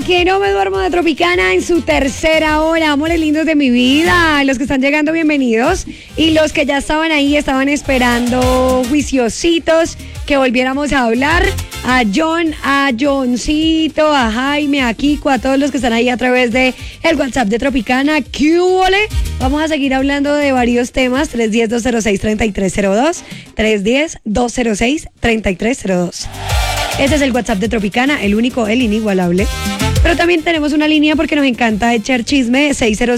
que no me duermo de Tropicana en su tercera hora. Amores lindos de mi vida. Los que están llegando, bienvenidos. Y los que ya estaban ahí, estaban esperando juiciositos que volviéramos a hablar. A John, a Johncito, a Jaime, a Kiko, a todos los que están ahí a través de el WhatsApp de Tropicana. ¿Qué huele? Vamos a seguir hablando de varios temas. 310-206-3302. 310-206-3302. Ese es el WhatsApp de Tropicana, el único, el inigualable. Pero también tenemos una línea porque nos encanta echar chisme.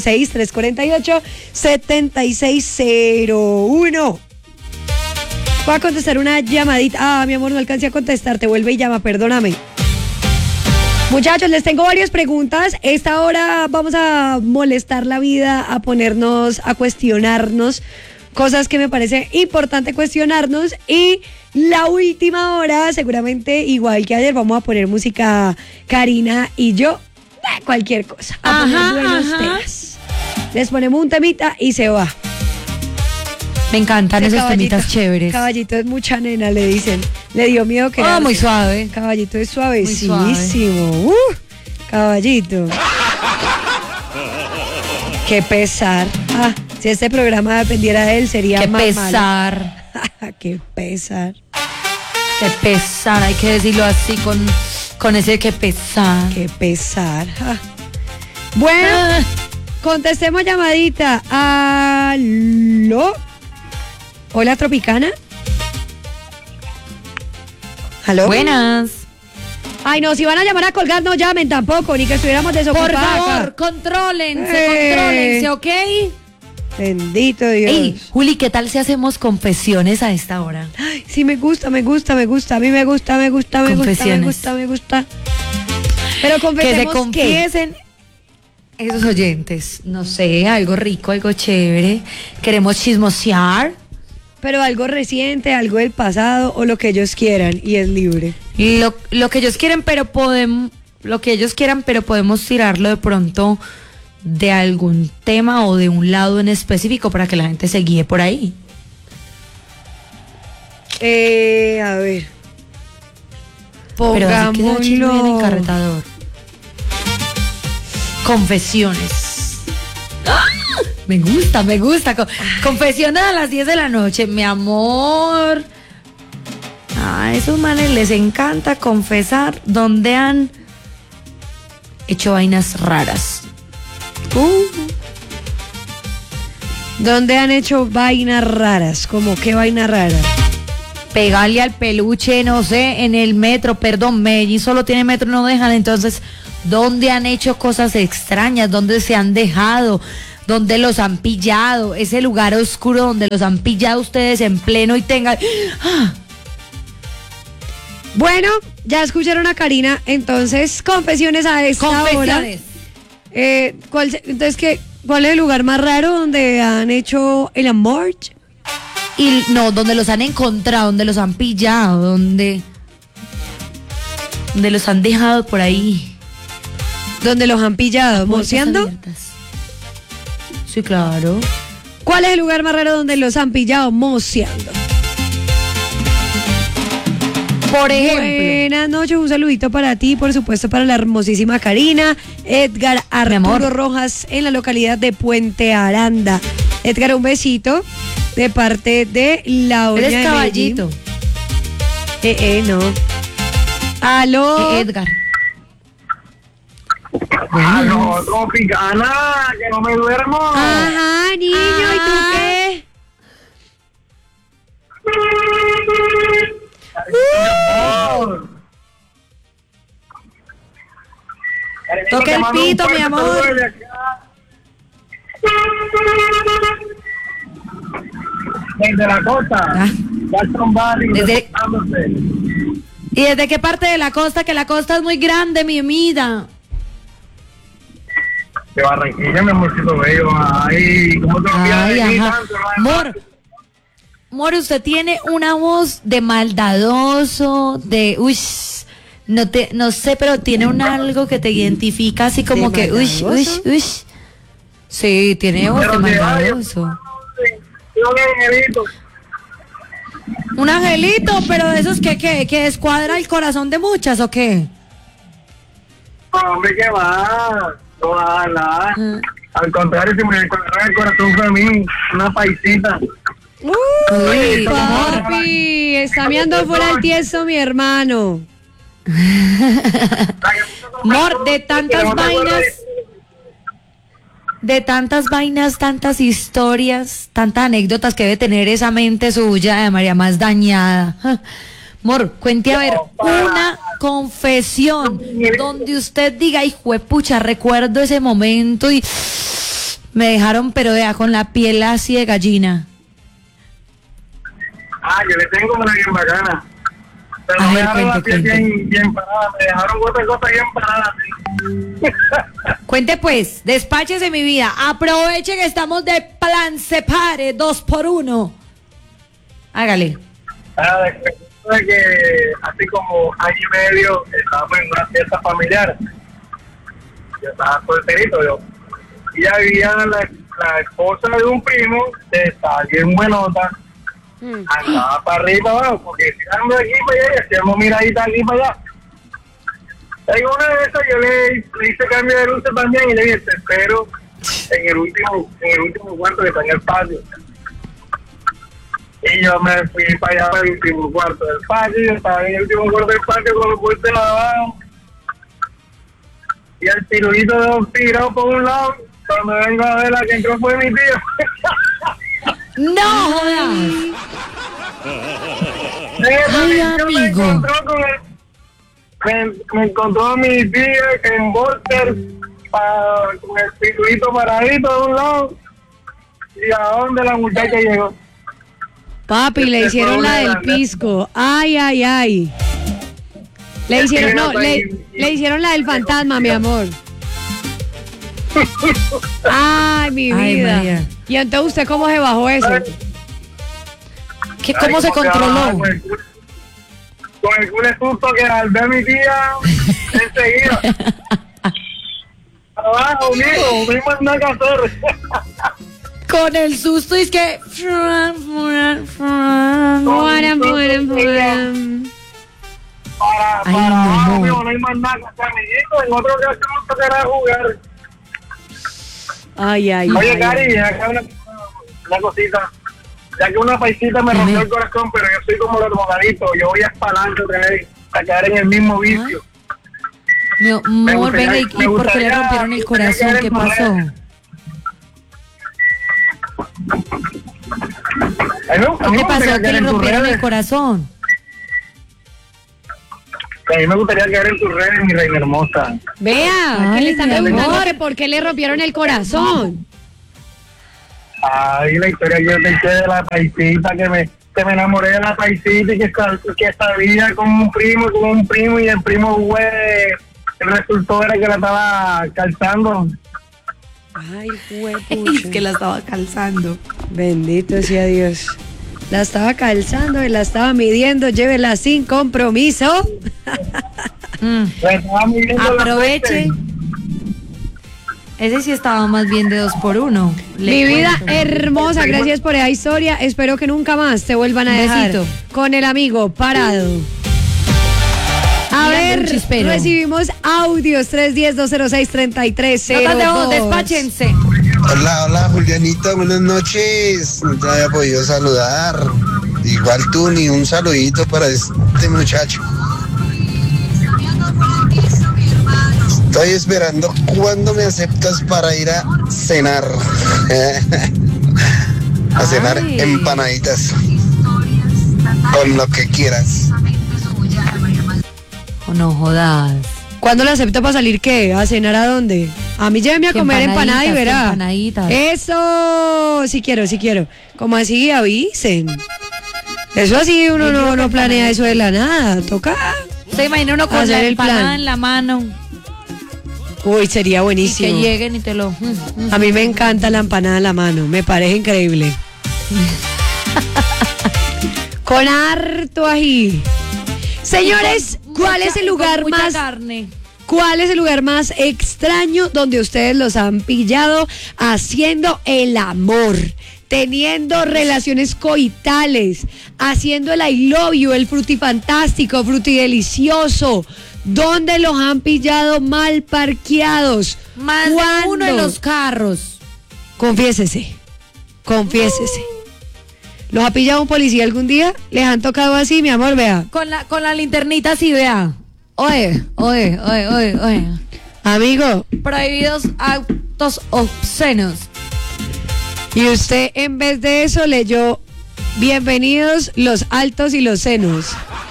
606-348-7601. Voy a contestar una llamadita. Mi amor, no alcancé a contestar. Te vuelve y llama, perdóname. Muchachos, les tengo varias preguntas. Esta hora vamos a molestar la vida, a ponernos, a cuestionarnos cosas que me parece importante cuestionarnos. Y la última hora, seguramente igual que ayer, vamos a poner música Karina y yo, cualquier cosa. A poner buenos temas. Les ponemos un temita y se va. Me encantan esos temitas chéveres. Caballito es mucha nena, le dicen. Le dio miedo que... muy suave. Caballito es suavecísimo. Suave. Caballito. Qué pesar. Si este programa dependiera de él, sería más pesar. Qué pesar. Qué pesar, hay que decirlo así con ese qué pesar. Qué pesar. Bueno, contestemos llamadita. ¿Aló? Hola, Tropicana. ¿Aló? Buenas. Ay, no, si van a llamar a colgar, no llamen tampoco, ni que estuviéramos desocupados. Por favor, contrólense, ¿ok? Bendito Dios. Ey, Juli, ¿qué tal si hacemos confesiones a esta hora? Ay, sí, me gusta. A mí me gusta. Pero confesemos que se confiesen esos oyentes. No sé, algo rico, algo chévere. Queremos chismosear. Pero algo reciente, algo del pasado o lo que ellos quieran y es libre. Lo que ellos quieren, pero podemos tirarlo de pronto de algún tema o de un lado en específico para que la gente se guíe por ahí. A ver. Pero así queda chisme bien encarretador. Confesiones. ¡Ah! Me gusta. Confesiones a las 10 de la noche, mi amor. A esos manes les encanta confesar donde han hecho vainas raras. ¿Dónde han hecho vainas raras? ¿Cómo qué vaina rara? Pegarle al peluche, no sé, en el metro, perdón, Medellín solo tiene metro, no dejan, entonces, ¿dónde han hecho cosas extrañas? ¿Dónde se han dejado? ¿Dónde los han pillado? Ese lugar oscuro donde los han pillado ustedes en pleno y tengan... Bueno, ya escucharon a Karina, entonces, confesiones a esta hora. ¿Cuál es el lugar más raro donde han hecho el amor? Y no, donde los han encontrado, donde los han pillado, donde los han dejado por ahí. ¿Dónde los han pillado? ¿Moceando? Sí, claro. ¿Cuál es el lugar más raro donde los han pillado moceando? Por ejemplo. Buenas noches, un saludito para ti, por supuesto para la hermosísima Karina. Edgar Arturo Rojas en la localidad de Puente Aranda. Edgar, un besito de parte de la doña Eres caballito. No. Aló. Edgar. Aló, Tropicana, que no me duermo. Ajá, niño, ¿y tú qué? Toca el pito, mi amor. Desde la costa. Jackson Barry. ¿Y desde qué parte de la costa? Que la costa es muy grande, mi vida. De Barranquilla, mi amorcito bello. Ay, ¿cómo te olvidas de mí tanto? Mor, usted tiene una voz de maldadoso, de no sé, pero tiene algo que te identifica así como que Sí, tiene voz de maldadoso. Un angelito, pero de esos que descuadra el corazón de muchas, ¿o qué? Hombre, ¿qué más? No va a dar nada. Al contrario, si me encontraba el corazón fue a mí, una paisita. Uy, papi, está meando fuera el tiesto mi hermano. Amor, de tantas vainas, tantas historias, tantas anécdotas que debe tener esa mente suya de María más dañada. Amor, cuente a ver una confesión donde usted diga, hijo de pucha, recuerdo ese momento y me dejaron pero vea con la piel así de gallina. Yo le tengo una bien bacana. Pero me dejaron la piel bien parada, me dejaron gotas bien paradas. Cuente pues, despáchese mi vida, aproveche que estamos de plan separe, 2x1. Hágale. De que así como año y medio estábamos en una fiesta familiar. Yo estaba solterito yo. Y había la esposa de un primo que estaba bien buenota. Andaba para arriba abajo, porque tirando de aquí para allá y hacíamos miradita aquí para allá. Y una de esas yo le hice cambio de luces también y le dije, te espero en el último cuarto que está en el patio. Y yo me fui para allá para el último cuarto del patio, yo estaba en el último cuarto del patio con los puestos lavados. Y el tirulito tirado por un lado, cuando vengo a ver la que entró fue mi tío. ¡No! Ay, amigo. Me encontró a mi tía en Bolter con el tirulito paradito de un lado. ¿Y a dónde la muchacha llegó? Papi, le hicieron la del pisco. Ay. Le hicieron la del fantasma, mi amor. Ay, mi vida. María. ¿Y entonces usted cómo se bajó eso? ¿Cómo se controló? Con el culo susto que al ver a mi tía enseguida. Abajo, mijo, no hay más nada que hacer. Con el susto es que... Para abajo, mijo, no hay más nada que hacer, amiguito. En otro caso no tocará jugar. Ay. Oye, Cari, acá una cosita. Ya que una paisita me rompió el corazón, pero yo soy como los hermanaditos. Yo voy a espalante otra vez, a caer en el mismo vicio. Mi amor, venga, ¿y por qué le rompieron el corazón? ¿Qué pasó? ¿Qué le pasó que le rompieron el corazón? A mí me gustaría caer en tus redes, mi reina hermosa. Vea, que le están preguntando que por qué le rompieron el corazón. Ay, la historia yo te eché de la paisita, que me enamoré de la paisita y que sabía con un primo y el primo resultó era que la estaba calzando. Ay, Es que la estaba calzando. Bendito sea Dios. La estaba calzando y la estaba midiendo, llévela sin compromiso. Aproveche. Ese sí estaba más bien de 2x1. Mi vida hermosa, gracias por esa historia. Espero que nunca más te vuelvan a dejar con el amigo parado. A ver, recibimos audios 310-206-3302. Notas de voz, despáchense. Hola Julianita, buenas noches. No te había podido saludar. Igual tú, ni un saludito para este muchacho. Estoy esperando cuándo me aceptas para ir a cenar. A cenar empanaditas. Con lo que quieras. Oh, no jodas. ¿Cuándo la acepta para salir qué? ¿A cenar a dónde? A mí lléveme a comer empanada y verá. Empanaditas. Eso, sí quiero. Como así avisen. Eso así uno no planea eso de la nada. Toca. Se imagina uno con la empanada en la mano. Uy, sería buenísimo. Y que lleguen y te lo... A mí me encanta la empanada en la mano. Me parece increíble. Con harto ají. Señores, ¿cuál es el lugar más... carne. ¿Cuál es el lugar más extraño donde ustedes los han pillado haciendo el amor? Teniendo relaciones coitales, haciendo el I love you, el frutifantástico, frutidelicioso, ¿Dónde los han pillado mal parqueados? Más de uno en los carros. Confiésese. ¿Los ha pillado un policía algún día? ¿Les han tocado así, mi amor? Vea. Con la linternita así, vea. Oye. Amigo. Prohibidos actos obscenos. Y usted en vez de eso leyó bienvenidos los altos y los senos.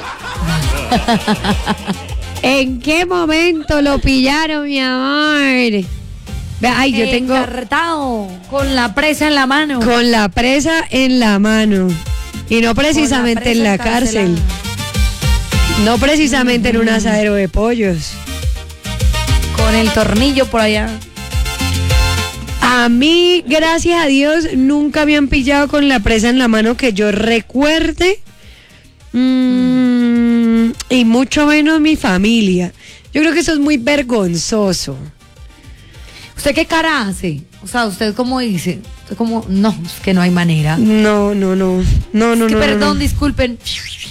¿En qué momento lo pillaron, mi amor? Ay, yo tengo... Encartado, con la presa en la mano. Con la presa en la mano. Y no precisamente en la cárcel. No precisamente en un asadero de pollos. Con el tornillo por allá. A mí, gracias a Dios, nunca me han pillado con la presa en la mano que yo recuerde. Y mucho menos mi familia. Yo creo que eso es muy vergonzoso. ¿Usted qué cara hace? O sea, ¿usted cómo dice? ¿Usted cómo? No, es que no hay manera. No. Es que, perdón, disculpen.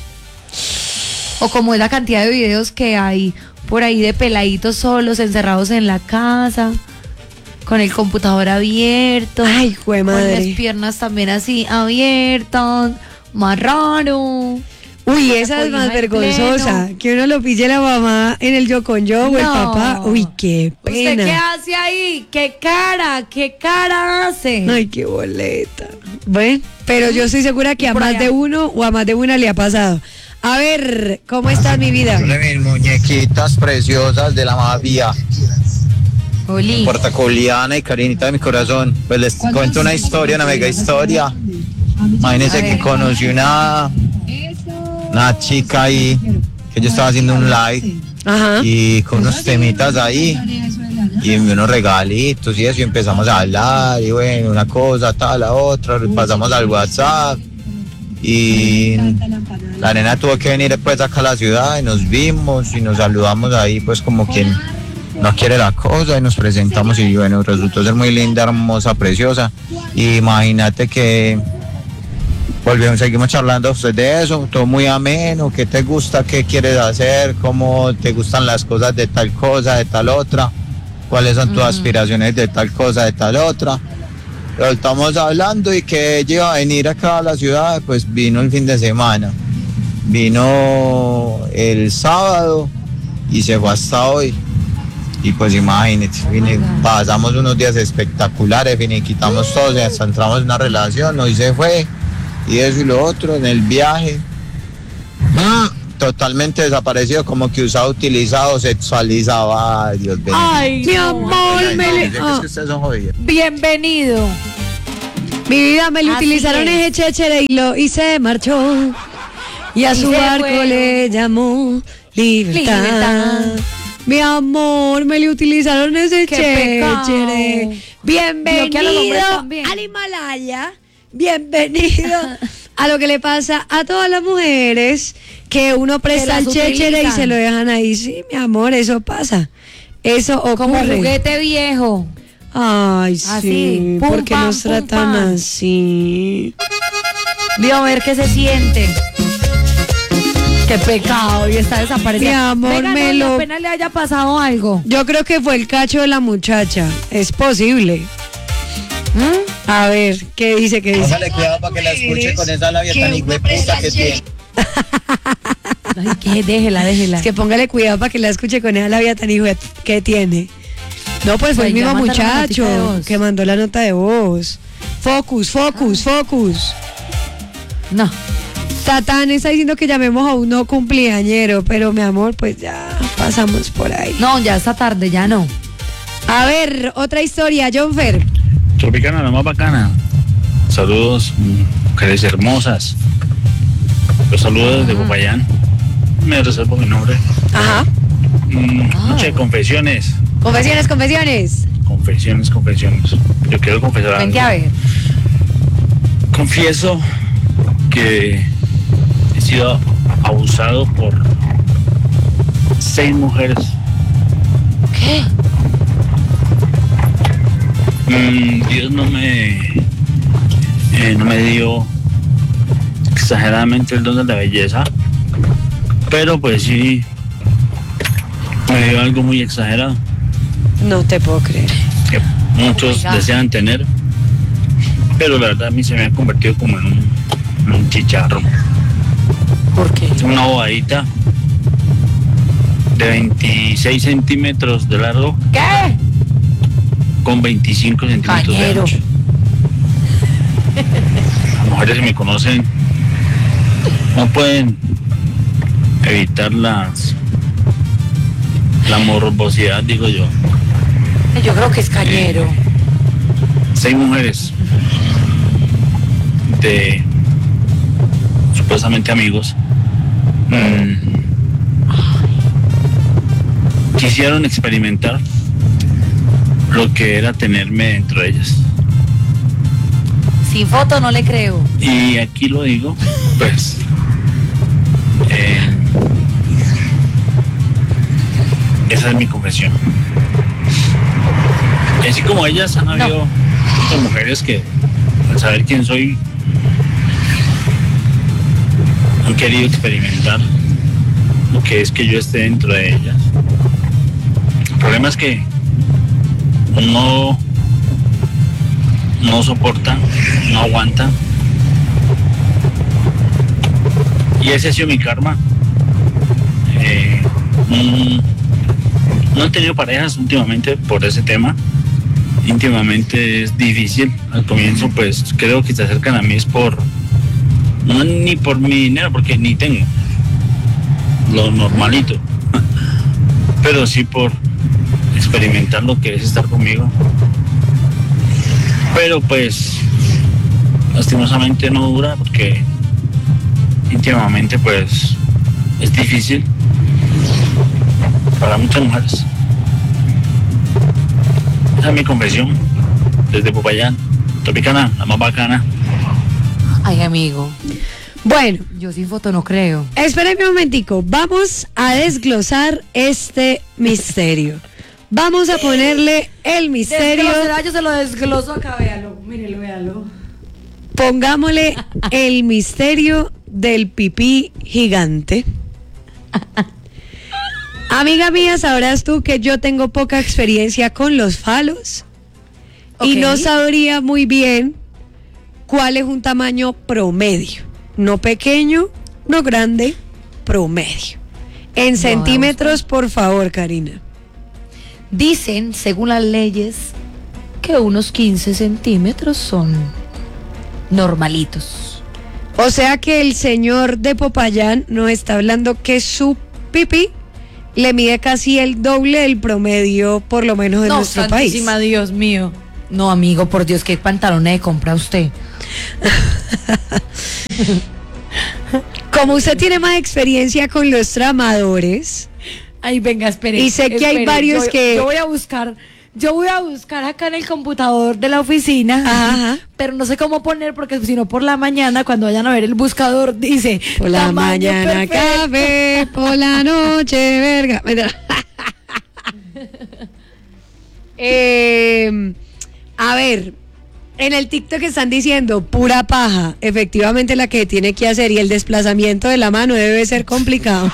O como es la cantidad de videos que hay por ahí de peladitos solos, encerrados en la casa, con el computador abierto. Ay, jue madre. Con las piernas también así abiertas. Más raro. Uy, esa es más vergonzosa. Que uno lo pille la mamá en el yo con yo o el papá. Uy, qué pena. ¿Usted qué hace ahí? ¿Qué cara hace? Ay, qué boleta. Bueno, pero yo estoy segura que a más de uno o a más de una le ha pasado. A ver, ¿cómo está mi vida? Hola, mis muñequitas preciosas de la mafia. Oli. Portacoliana y Karinita de mi corazón. Pues les cuento una historia, una mega historia. Imagínense que conocí una chica ahí, que yo estaba haciendo un live. Ajá. Y con unos temitas ahí y unos regalitos y eso, y empezamos a hablar y bueno, una cosa, tal, la otra, pasamos al WhatsApp y la nena tuvo que venir después acá a la ciudad y nos vimos y nos saludamos ahí pues como quien no quiere la cosa y nos presentamos y bueno, resultó ser muy linda, hermosa, preciosa. Y imagínate que seguimos charlando de eso, todo muy ameno, qué te gusta, qué quieres hacer, cómo te gustan las cosas de tal cosa, de tal otra, cuáles son tus aspiraciones de tal cosa, de tal otra. Pero estamos hablando y que ella iba a venir acá a la ciudad, pues vino el fin de semana, vino el sábado y se fue hasta hoy. Y pues imagínate, pasamos unos días espectaculares, quitamos todo, hasta entramos en una relación, hoy se fue. Y eso y lo otro, en el viaje, totalmente desaparecido, como que usado, utilizado, sexualizado. Ay, Dios mío. Ay, mi amor, Es que ustedes son jodidos. bienvenido. Mi vida, me le Así utilizaron es. ese chéchere y se marchó. Y a Y su se barco fue. le llamó libertad. Libertad. Mi amor, me le utilizaron ese Qué pecado. chéchere. Vio que a los hombres Bienvenido también. al Himalaya. Bienvenido a lo que le pasa a todas las mujeres, que uno presta el las chéchere y utilizan. se lo dejan ahí. Sí, mi amor, eso pasa. Eso ocurre. Como juguete viejo. Ay, Así, sí. pum, ¿Por qué pam, nos pum, tratan pam. así? Vio a ver qué se siente. Qué pecado, y está desaparecido. Mi amor, Venga, me no, lo- apenas le haya pasado algo. Yo creo que fue el cacho de la muchacha. Es posible. A ver, ¿qué dice? ¿Qué dice? Póngale cuidado para que la escuche con esa labia tan hijueputa que tiene. Ay, que déjela. Es que póngale cuidado para que la escuche con esa labia tan hijo que tiene. No, pues fue el Pues ya mismo manda la notica de muchacho voz. que mandó la nota de voz. Focus. No. Tatán está diciendo que llamemos a un no cumpleañero, pero mi amor, pues ya pasamos por ahí. No, ya esta tarde, ya no. A ver, otra historia, Jonfer. Tropicana, la más bacana. Saludos, mujeres hermosas. Los saludos desde Popayán. Me reservo mi nombre. Ajá. Noche de confesiones. Confesiones. Confesiones. Yo quiero confesar algo. Vente a ver. Confieso que he sido abusado por 6 mujeres. ¿Qué? Dios no me dio exageradamente el don de la belleza, pero pues sí Me dio algo muy exagerado No te puedo creer. que muchos my God. desean tener, pero la verdad a mí se me ha convertido como en un chicharro. ¿Por qué? Una bobadita de 26 centímetros de largo ¿Qué? con 25 centímetros de Cañero. ancho. Las mujeres que me conocen no pueden evitar la morbosidad, digo yo. Yo creo que es cañero. 6 mujeres de supuestamente amigos quisieron experimentar lo que era tenerme dentro de ellas. Sin foto no le creo. Y aquí lo digo, pues esa es mi confesión. Y así como ellas han habido otras mujeres que al saber quién soy han querido experimentar lo que es que yo esté dentro de ellas. El problema es que no soportan, no aguantan. Y ese ha sido mi karma. No he tenido parejas últimamente por ese tema. Íntimamente es difícil. Al comienzo pues creo que se acercan a mí es no ni por mi dinero, porque ni tengo lo normalito, pero sí por experimentar lo que es estar conmigo. Pero pues lastimosamente no dura, porque íntimamente pues es difícil para muchas mujeres. Esa es mi confesión desde Popayán, Tropicana, la más bacana. Ay, amigo, Bueno, yo sin foto no creo. espérenme un momentico. Vamos a desglosar este misterio. Vamos a ponerle el misterio. Yo se lo desgloso acá, véalo. Mírelo, véalo. Pongámosle el misterio del pipí gigante. Amiga mía, sabrás tú que yo tengo poca experiencia con los falos y Ok. no sabría muy bien cuál es un tamaño promedio. No pequeño, no grande, promedio. En No, centímetros, por favor, Karina. Dicen, según las leyes, que unos 15 centímetros son normalitos. O sea que el señor de Popayán nos está hablando que su pipí le mide casi el doble del promedio, por lo menos de nuestro país. santísima Dios mío. No, amigo, por Dios, ¿qué pantalones de compra usted? Como usted tiene más experiencia con los tramadores, Ay, venga, espere. Y sé que hay varios que- Yo voy a buscar acá en el computador de la oficina, Ajá. pero no sé cómo poner, porque si no por la mañana, cuando vayan a ver el buscador, dice por la tamaño mañana perfecto. café, por la noche verga. A ver, en el TikTok están diciendo pura paja. Efectivamente la que tiene que hacer, y el desplazamiento de la mano debe ser complicado.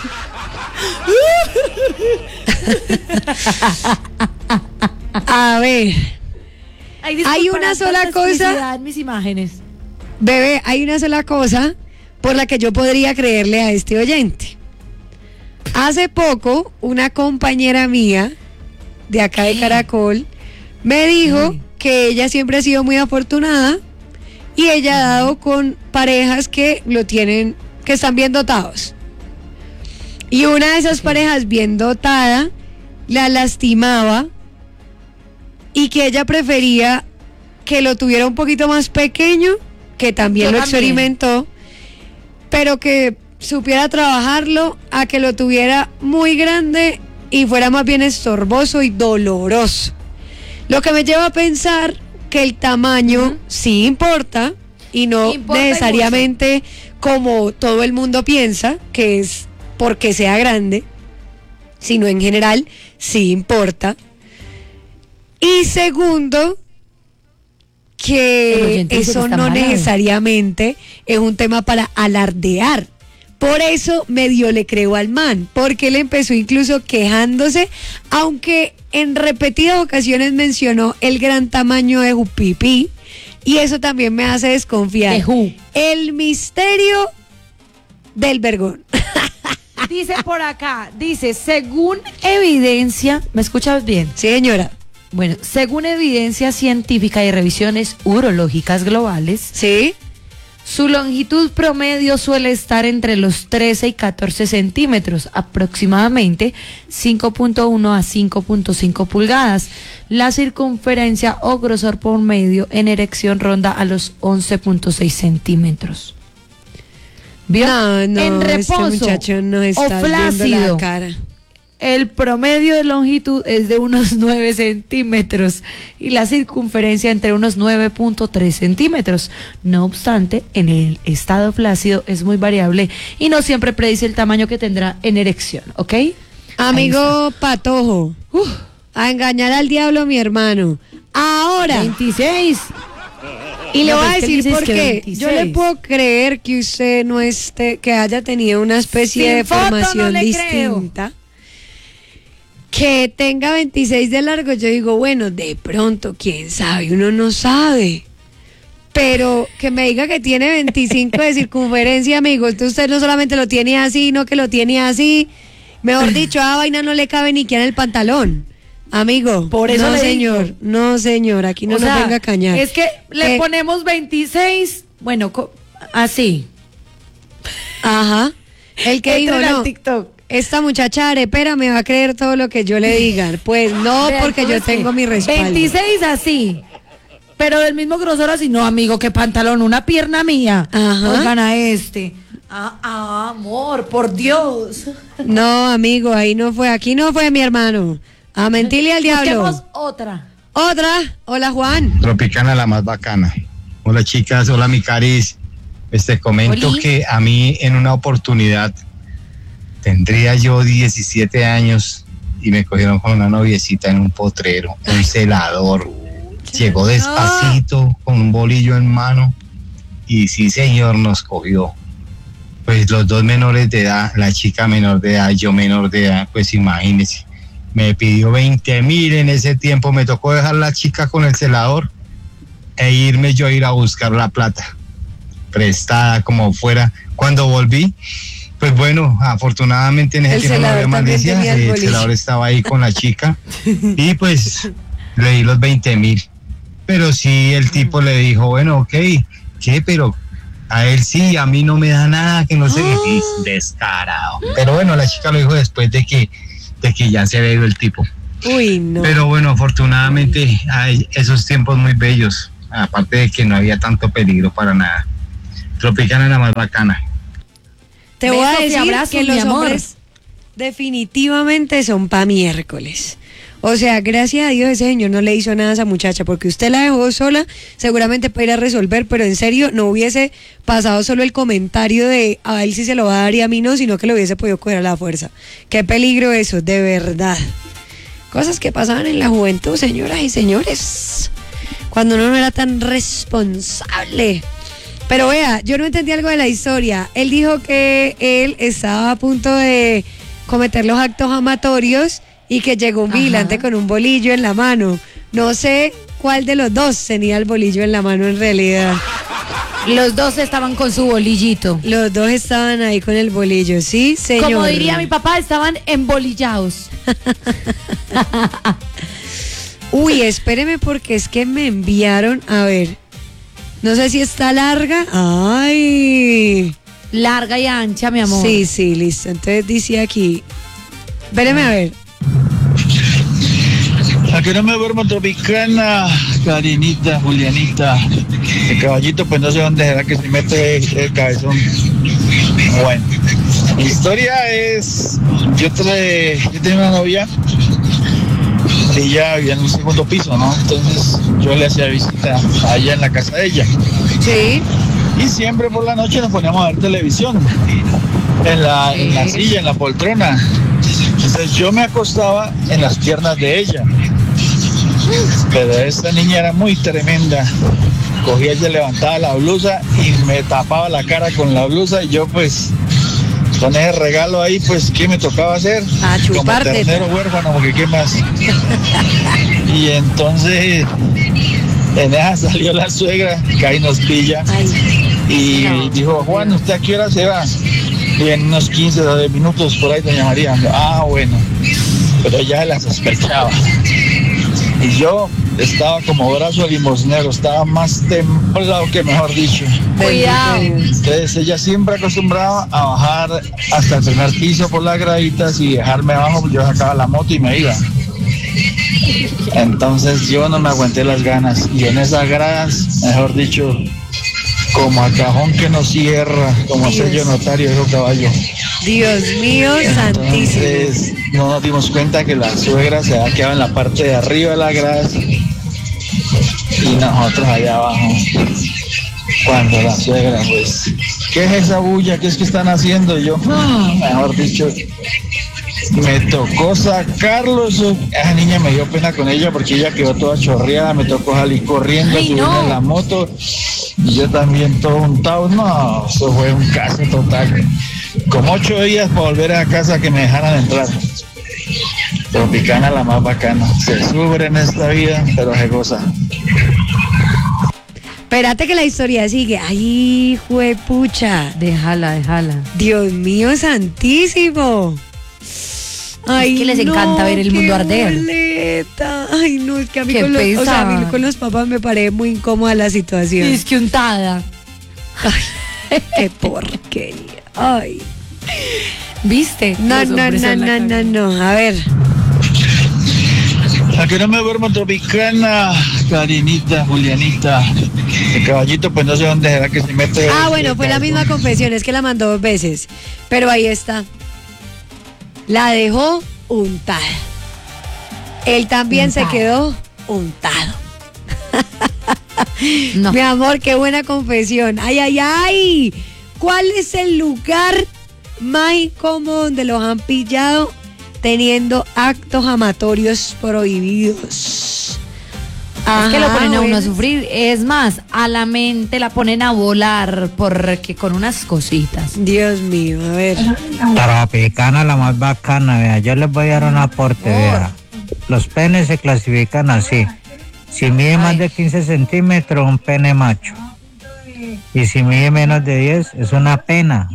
A ver, Ay, disculpa, Hay una la sola tanta cosa- explicidad en mis imágenes. bebé, hay una sola cosa por la que yo podría creerle a este oyente. Hace poco, una compañera mía de acá de Caracol me dijo Ay. que ella siempre ha sido muy afortunada y ella ha dado con parejas que lo tienen, que están bien dotados. Y una de esas parejas bien dotada la lastimaba y que ella prefería que lo tuviera un poquito más pequeño, que también Yo lo también. experimentó, pero que supiera trabajarlo a que lo tuviera muy grande y fuera más bien estorboso y doloroso. Lo que me lleva a pensar que el tamaño Ujú. sí importa y no Importa y necesariamente como todo el mundo piensa, que es porque sea grande, sino en general sí importa. Y segundo, El que oyente dice eso que está no malado. necesariamente es un tema para alardear, Por eso medio le creo al man, porque él empezó incluso quejándose, aunque en repetidas ocasiones mencionó el gran tamaño de su pipí, y eso también me hace desconfiar. ¿De who? El misterio del vergón. Dice por acá, dice, según evidencia, ¿me escuchas bien? Sí, señora. Bueno, según evidencia científica y revisiones urológicas globales, Sí. su longitud promedio suele estar entre los 13 y 14 centímetros, aproximadamente 5.1 a 5.5 pulgadas. La circunferencia o grosor promedio en erección ronda a los 11.6 centímetros. ¿Vio? No, en reposo este muchacho no está o viendo flácido, la cara. el promedio de longitud es de unos 9 centímetros y la circunferencia entre unos 9.3 centímetros. No obstante, en el estado flácido es muy variable y no siempre predice el tamaño que tendrá en erección, ¿ok? Amigo Patojo, a engañar al diablo mi hermano. Ahora, 26. y le No, voy a pero es que decir dices por que qué. 26. Yo le puedo creer que usted no esté, que haya tenido una especie Sin de foto, formación no le creo. distinta. Que tenga 26 de largo, yo digo, bueno, de pronto, quién sabe, uno no sabe. Pero que me diga que tiene 25 de circunferencia, amigo, entonces usted no solamente lo tiene así, no que lo tiene así. Mejor dicho, a vaina no le cabe ni que en el pantalón. Amigo, Por eso no le señor, digo. no señor, aquí no O nos sea, venga a cañar. es que le Eh, ponemos 26, bueno, así. Ajá. El que dijo, Entren al no, TikTok. esta muchacha arepera me va a creer todo lo que yo le diga. Pues no, Vea, porque yo entonces, tengo mi respaldo. 26 así. Pero del mismo grosor así, no, amigo, qué pantalón, una pierna mía. Ajá. Oigan a este. Amor, por Dios. No, amigo, ahí no fue, aquí no fue mi hermano. A mentirle al diablo. Busquemos otra. Otra, hola Juan. Tropicana la más bacana. Hola chicas, hola mi Caris. Comento Oli. que a mí en una oportunidad tendría yo 17 años y me cogieron con una noviecita en un potrero, un celador. Llegó despacito con un bolillo en mano y sí señor nos cogió. Pues los dos menores de edad, la chica menor de edad, yo menor de edad, pues imagínense. Me pidió 20,000 en ese tiempo, me tocó dejar la chica con el celador e irme yo a ir a buscar la plata, prestada como fuera. Cuando volví, pues bueno, afortunadamente en ese El tiempo no celador había también malicia, tenía el el bolillo. celador estaba ahí con la chica y pues le di los 20,000. Pero sí, el tipo le dijo, bueno, ok, ¿qué? Pero a él sí, a mí no me da nada, que no sé qué. Y descarado. Pero bueno, la chica lo dijo después de que ya se había ido el tipo. Uy, no. Pero bueno, afortunadamente hay esos tiempos muy bellos, aparte de que no había tanto peligro para nada. Tropicana la más bacana. Te voy a Besos y decir abrazos, que mi los amor. hombres definitivamente son pa' miércoles. O sea, gracias a Dios ese señor no le hizo nada a esa muchacha, porque usted la dejó sola, seguramente para ir a resolver, pero en serio no hubiese pasado solo el comentario de a él sí se lo va a dar y a mí no, sino que lo hubiese podido coger a la fuerza. Qué peligro eso, de verdad. Cosas que pasaban en la juventud, señoras y señores, cuando uno no era tan responsable. Pero vea, yo no entendí algo de la historia. Él dijo que él estaba a punto de cometer los actos amatorios y que llegó un vigilante con un bolillo en la mano. No sé cuál de los dos tenía el bolillo en la mano en realidad. Los dos estaban con su bolillito. Los dos estaban ahí con el bolillo, sí, señor. Como diría mi papá, estaban embolillados. Uy, espéreme porque es que me enviaron, a ver, no sé si está larga. Ay. Larga y ancha, mi amor. Sí, sí, listo. Entonces dice aquí, espéreme a ver. A que no me duermo Tropicana, Karinita, Julianita. El caballito, pues no sé dónde será que se mete el cabezón. Bueno, mi historia es, yo tenía una novia y ella vivía en un segundo piso, ¿no? Entonces yo le hacía visita allá en la casa de ella. Sí. Y siempre por la noche nos poníamos a ver televisión en la silla, en la poltrona. Entonces yo me acostaba en las piernas de ella. Pero esta niña era muy tremenda. Cogía, ella levantaba la blusa y me tapaba la cara con la blusa y yo pues con ese regalo ahí, pues, ¿qué me tocaba hacer? A Como chuparte. ternero huérfano, porque ¿qué más? Y entonces, en esa salió la suegra, que ahí nos pilla, y dijo, Juan, ¿usted a qué hora se va? Y en unos 15 o 10 minutos por ahí, doña María. Ah, bueno, pero ya la sospechaba. Y yo estaba como brazo limosnero, estaba más templado que mejor dicho. Cuidado. Entonces ella siempre acostumbraba a bajar hasta el primer piso por las graditas y dejarme abajo, yo sacaba la moto y me iba. Entonces yo no me aguanté las ganas y en esas gradas, mejor dicho, como a cajón que no cierra, como sello notario dijo caballo. Dios mío, santísimo. Entonces no nos dimos cuenta que la suegra se había quedado en la parte de arriba de la grada y nosotros allá abajo. Cuando la suegra, pues, ¿qué es esa bulla? ¿Qué es que están haciendo? Y yo, mejor dicho, me tocó sacarlo. Esa niña me dio pena con ella porque ella quedó toda chorreada, me tocó salir corriendo, subirme en la moto y yo también todo untado. No, eso fue un caso total. Como 8 días para volver a casa que me dejaran entrar. Tropicana la más bacana. Se sufre en esta vida, pero se goza. Espérate que la historia sigue. Ay, juepucha. Déjala. Dios mío, santísimo. Ay, Es que les encanta ver el qué mundo arder. boleta. Ay, no, es que a mí, Qué con los, o sea, a mí pesar. con los papás me parece muy incómoda la situación. Es que untada. Qué porquería. Ay. ¿Viste? No, Los no, hombres no, en la no, no, calle. no. A ver. A que no me duermo Tropicana, Karinita, Julianita. El caballito, pues no sé dónde será que se mete. Ah, bueno, fue la misma confesión, es que la mandó 2 veces. Pero ahí está. La dejó untada. Él también se quedó untado. No. Mi amor, qué buena confesión. Ay, ay, ay. ¿Cuál es el lugar más incómodo donde los han pillado teniendo actos amatorios prohibidos? Es que lo Ajá, ponen a uno a bueno. sufrir. Es más, a la mente la ponen a volar porque con unas cositas. Dios mío, a ver. Tropicana la más bacana, vea. Yo les voy a dar un aporte, vea. Los penes se clasifican así. Si mide más de 15 centímetros, un pene macho. Y si mide menos de 10, es una pena.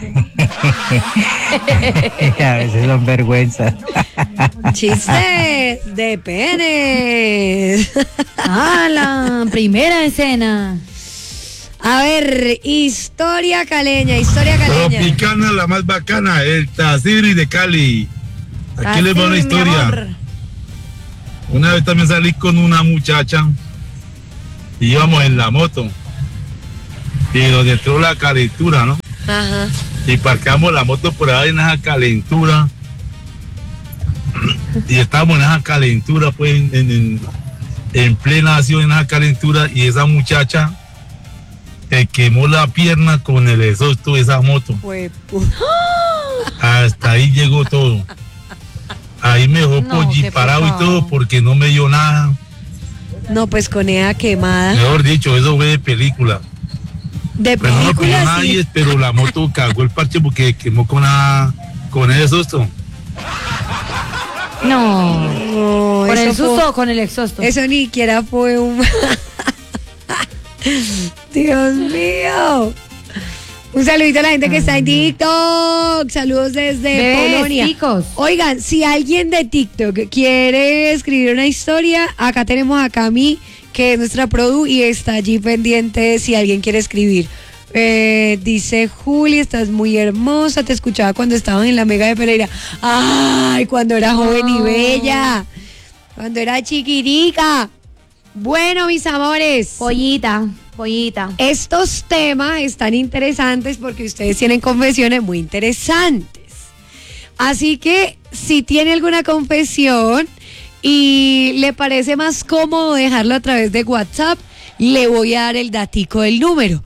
A veces son vergüenzas. Chistes de penes. Ah, la primera escena. A ver, historia caleña. Tropicana la más bacana, el Taziri de Cali. Aquí les va una Así, mi historia. amor. Una vez también salí con una muchacha y íbamos en la moto y nos entró la calentura, ¿no? Ajá. Y parcamos la moto por ahí en esa calentura y estábamos en esa calentura, pues en plena acción, en esa calentura, y esa muchacha quemó la pierna con el exhausto de esa moto. Hasta ahí llegó todo. Ahí me dejó parado y todo porque no me dio nada. No, pues con ella quemada. Mejor dicho, eso fue de película. De Pero no lo pilló película, nadie, sí. pero la moto cagó el parche porque quemó con el susto. No. ¿Con el eso susto fue- o con el exhausto? Eso ni siquiera fue un... Dios mío. Un saludito a la gente que está en TikTok. Saludos desde Bebés, Polonia. chicos. Oigan, si alguien de TikTok quiere escribir una historia, acá tenemos a Cami, que es nuestra produ, y está allí pendiente si alguien quiere escribir. Dice Juli, estás muy hermosa, te escuchaba cuando estabas en la Mega de Pereira. Ay, cuando era joven y bella, cuando era chiquirica. Bueno, mis amores, Pollita. estos temas están interesantes porque ustedes tienen confesiones muy interesantes. Así que si tiene alguna confesión y le parece más cómodo dejarlo a través de WhatsApp, le voy a dar el datico del número.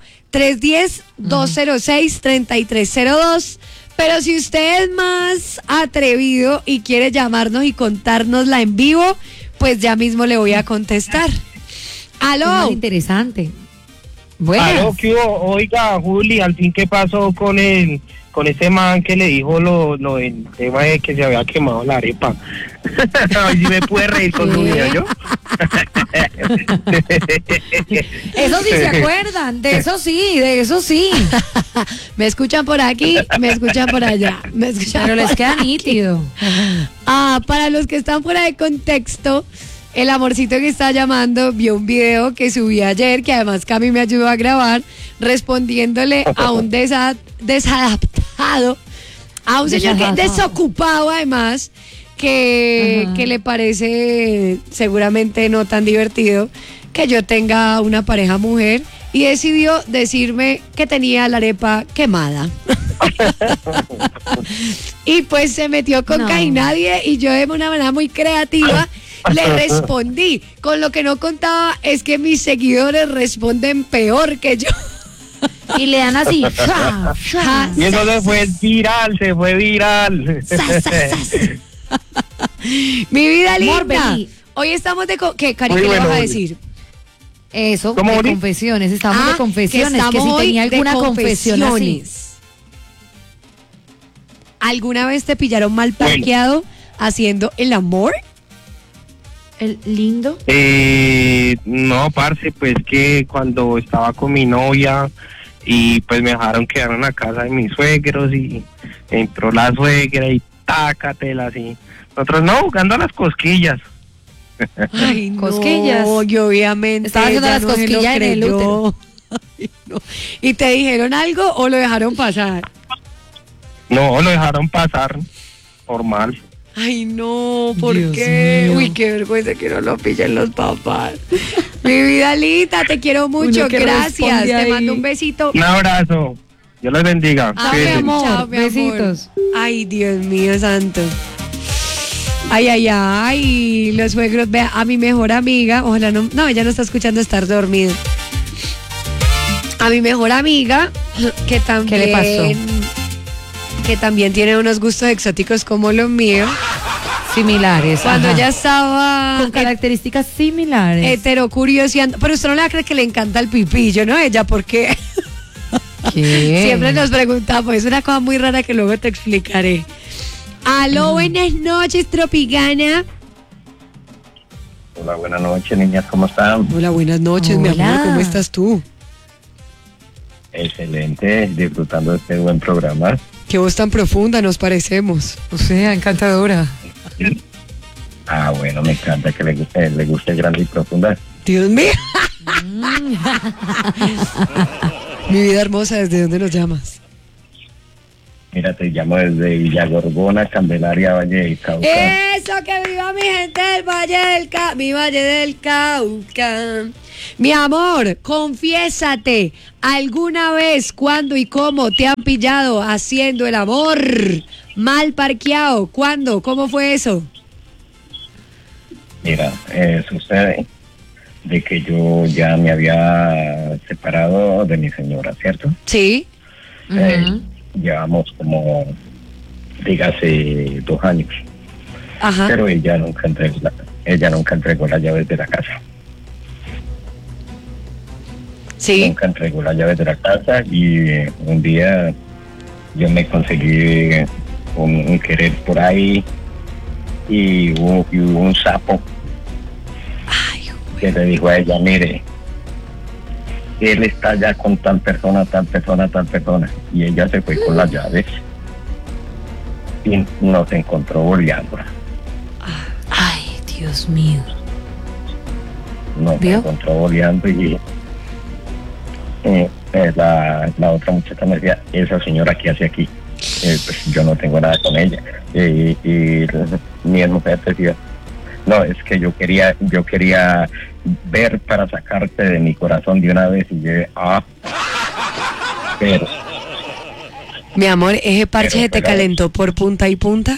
310-206-3302. Pero si usted es más atrevido y quiere llamarnos y contárnosla en vivo, pues ya mismo le voy a contestar. Más ¡Aló! interesante. Buenas. ¿Qué hubo? Oiga, Juli, al fin, ¿qué pasó con ese man que le dijo lo del tema de que se había quemado la arepa? Ay, sí me pude reír con su vida, ¿yo? Eso sí se acuerdan, de eso sí. Me escuchan por aquí, me escuchan por allá. Pero les queda nítido. Para los que están fuera de contexto, el amorcito que está llamando vio un video que subí ayer, que además Cami me ayudó a grabar, respondiéndole a un desadaptado, a un señor que desocupado además, que le parece seguramente no tan divertido que yo tenga una pareja mujer, y decidió decirme que tenía la arepa quemada. Y pues se metió con Casi Nadie, y yo de una manera muy creativa le respondí. Con lo que no contaba es que mis seguidores responden peor que yo. Y le dan así. Y eso se fue viral. Mi vida linda. Morbeli. Hoy estamos de... ¿Qué, Cari, qué le vas a decir? Eso, ¿Cómo, de Oli? confesiones. Estamos de confesiones. Que si hoy tenía alguna de confesión así. confesiones. ¿Alguna vez te pillaron mal parqueado haciendo el amor? El lindo. No, parce, pues que cuando estaba con mi novia y pues me dejaron quedar en la casa de mis suegros y entró la suegra y tácatela así. Nosotros no, jugando a las cosquillas. Ay, no, Cosquillas. y obviamente Estaba haciendo ella las no se lo cosquillas en el creyó. útero. Ay, no. ¿Y te dijeron algo o lo dejaron pasar? No, lo dejaron pasar, normal. Ay, no, ¿por Dios qué? mío. Uy, qué vergüenza que no lo pillen los papás. Mi vida linda, te quiero mucho, Uno que gracias. responde Te ahí. mando un besito. Un abrazo. Dios les bendiga. Chao, mi Cuídense. amor. Chao, mi amor. Besitos. Ay, Dios mío santo. Ay, los suegros, vea, a mi mejor amiga, ojalá no, ella no está escuchando, estar dormida. A mi mejor amiga, que también, ¿Qué le pasó? que también tiene unos gustos exóticos como los míos, Similares. cuando ajá. ella estaba Con características similares. heterocurioseando, pero usted no le va a creer que le encanta el pipillo, ¿no? Ella, porque ¿Qué? siempre nos preguntamos, es una cosa muy rara que luego te explicaré. Aló, buenas noches, Tropicana. Hola, buenas noches, niñas, ¿cómo están? Hola, buenas noches, mi Hola. amor, ¿cómo estás tú? Excelente, disfrutando de este buen programa. Qué voz tan profunda nos parecemos. O sea, encantadora. Bueno, me encanta que le guste grande y profunda. Dios mío. Mi vida hermosa, ¿desde dónde nos llamas? Mira, te llamo desde Villa Gorgona, Candelaria, Valle del Cauca. Eso, que viva mi gente del Valle del Cauca, mi Valle del Cauca. Mi amor, confiésate, ¿alguna vez, cuándo y cómo te han pillado haciendo el amor mal parqueado? ¿Cuándo? ¿Cómo fue eso? Mira, sucede de que yo ya me había separado de mi señora, ¿cierto? Sí. Llevamos como, dígase, 2 años. Ajá. Pero ella nunca entregó las llaves de la casa. Sí. Nunca entregó las llaves de la casa y un día yo me conseguí un querer por ahí y hubo un sapo que le dijo a ella, mire, él está ya con tal persona, y ella se fue con las llaves y nos encontró boleándola. Ay, Dios mío. Nos ¿Vio? encontró boleando y la otra muchacha me decía, esa señora que hace aquí, pues yo no tengo nada con ella. Y mi mujer decía, no, es que yo quería ver para sacarte de mi corazón de una vez. Y yo, pero Mi amor, ¿ese parche Pero, se te pero- calentó por punta y punta?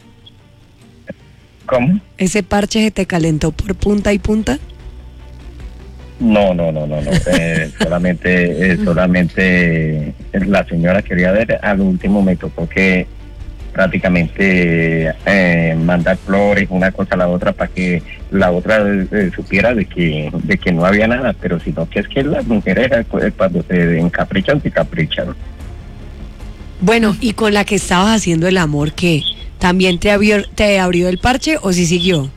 ¿cómo? ¿Ese parche se te calentó por punta y punta? No. Solamente la señora quería ver. Al último me tocó que prácticamente mandar flores, una cosa a la otra, para que la otra supiera de que no había nada, pero sino que es que las mujeres cuando se encaprichan, se caprichan. Bueno, y con la que estabas haciendo el amor, ¿qué? ¿También te abrió el parche o sí siguió?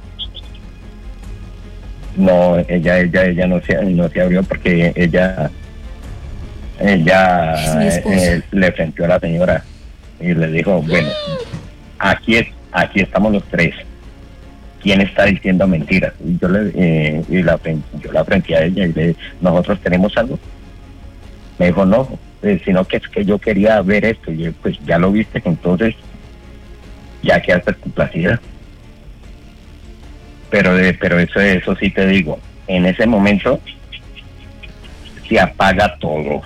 No, ella no se abrió porque ella le frentó a la señora y le dijo, bueno, aquí estamos los tres, ¿quién está diciendo mentiras? Y yo la frente a ella y le dije, nosotros tenemos algo. Me dijo, no, sino que es que yo quería ver esto. Y yo, pues ya lo viste, entonces ya quedaste complacida. Pero eso sí te digo, en ese momento se apaga todo.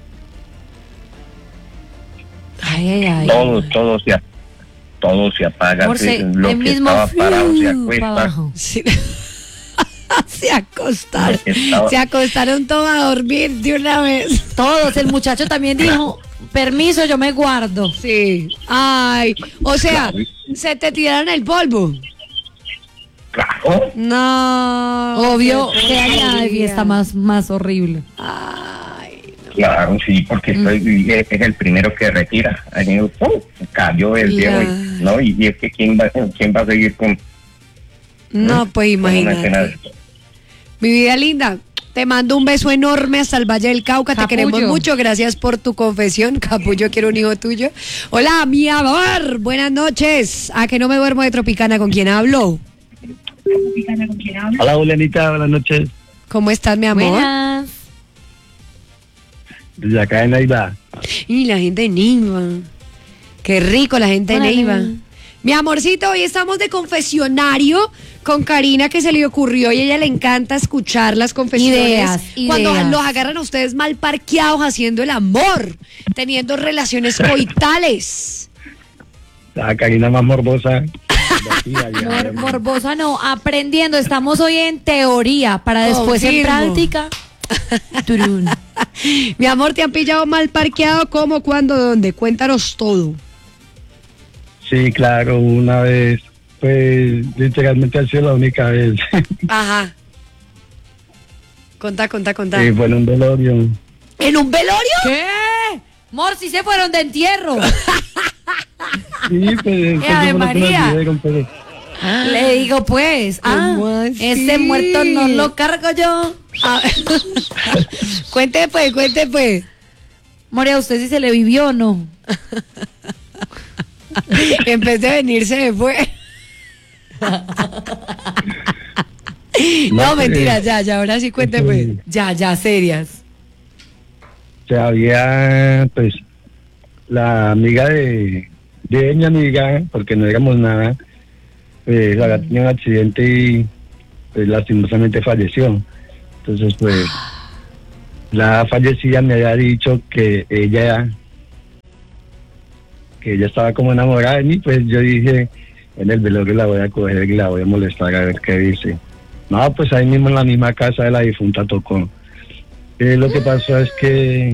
Ay. Todo se apaga. Lo que mismo estaba parado se acuesta. Sí. Se acostaron todos a dormir de una vez. Todos, el muchacho también dijo, permiso, yo me guardo. Sí. Ay, o sea, se te tiraron el polvo. Claro. No. Obvio, que haya fiesta más horrible. Ay, no. Claro, sí, porque es el primero que retira. Cayó el viejo, ¿no? Y es que ¿quién va a seguir con? No, pues imagínate. Mi vida linda, te mando un beso enorme hasta el Valle del Cauca. Capullo. Te queremos mucho, gracias por tu confesión. Capullo, quiero un hijo tuyo. Hola, mi amor, buenas noches. ¿A que no me duermo de Tropicana? ¿Con quién hablo? Hola, Julianita, buenas noches. ¿Cómo estás, mi amor? Buenas. Desde acá en Neiva. Y la gente de Neiva. Qué rico la gente de Neiva. Mi amorcito, hoy estamos de confesionario con Karina, que se le ocurrió y a ella le encanta escuchar las confesiones. Ideas. Cuando los agarran a ustedes mal parqueados haciendo el amor, teniendo relaciones coitales. La Karina más morbosa. Morbosa no, aprendiendo. Estamos hoy en teoría para después en práctica. Turún. Mi amor, ¿te han pillado mal parqueado? ¿Cómo, cuándo, dónde? Cuéntanos todo. Sí, claro, una vez, pues literalmente ha sido la única vez. Ajá. Contá. Sí, fue en un velorio. ¿En un velorio? ¿Qué? Mor, si se fueron de entierro. Sí, pues. Ave María. Pero... Le digo, pues, ese muerto no lo cargo yo. Cuente pues. Moria, ¿usted sí se le vivió o no? En vez de venir se fue. No, mentira, ya, ahora sí cuente pues. Ya, serias. O sea, había, pues, la amiga de mi amiga, porque no éramos nada, pues, había tenido un accidente y, pues, lastimosamente falleció. Entonces, pues, la fallecida me había dicho que ella estaba como enamorada de mí, pues yo dije, en el velorio la voy a coger y la voy a molestar a ver qué dice. No, pues ahí mismo en la misma casa de la difunta tocó. Lo que pasó es que,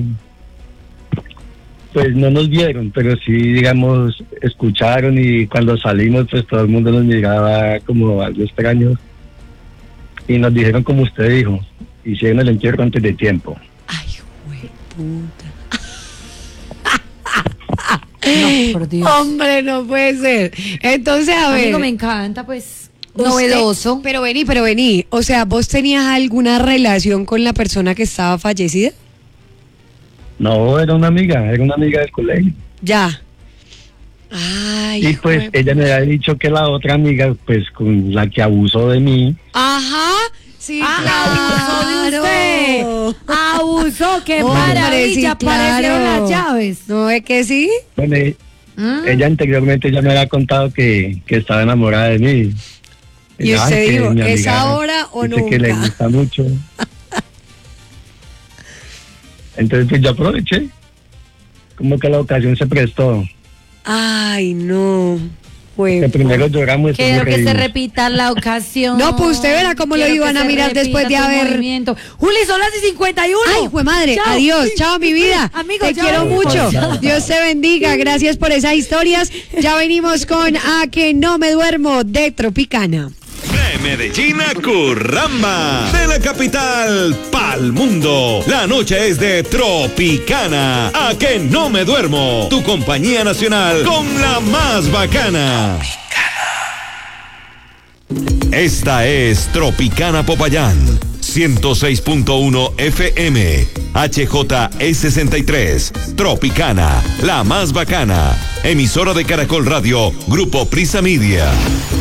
pues no nos vieron, pero sí, digamos, escucharon, y cuando salimos, pues todo el mundo nos miraba como algo extraño. Y nos dijeron, como usted dijo, hicieron el entierro antes de tiempo. Ay, güey, puta. No, por Dios. Hombre, no puede ser. Entonces, a ver. Amigo, me encanta, pues, novedoso. Pero vení. O sea, ¿vos tenías alguna relación con la persona que estaba fallecida? No, era una amiga del colegio. Ya. Ay, y pues ella me había dicho que la otra amiga, pues con la que abusó de mí. Ajá. Sí, abusó de usted. Abusó, qué maravilla, sí, claro. Aparecieron las llaves. ¿No es que sí? Bueno, ella anteriormente ya me había contado que estaba enamorada de mí. Y usted dijo, ¿es ahora o nunca? Que le gusta mucho. Entonces pues yo aproveché. Como que la ocasión se prestó. Ay, no. Que primero lloramos y Quiero después que se reímos. repita la ocasión. No, pues usted verá cómo lo Quiero iban que a se mirar después de repita tu haber... movimiento. Juli, son las 51. Ay, jue madre, Chao. adiós, chao mi vida. Amigos, te chao. quiero mucho. Chao. Dios te bendiga, gracias por esas historias. Ya venimos con A que no me duermo de Tropicana. De Medellín a Curramba, de la capital pa'l mundo. La noche es de Tropicana. A que no me duermo. Tu compañía nacional con la más bacana. Esta es Tropicana Popayán, 106.1 FM, HJE63, Tropicana, la más bacana. Emisora de Caracol Radio, Grupo Prisa Media.